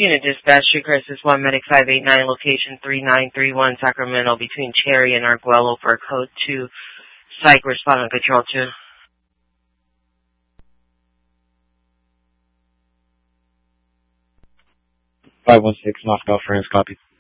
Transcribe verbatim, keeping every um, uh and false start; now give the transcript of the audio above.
Unit Dispatch, Street Crisis one, Medic five eight nine, location three nine three one, Sacramento, between Cherry and Arguello for code two. Psych, responding control two. five one six, Moscow, France, copy.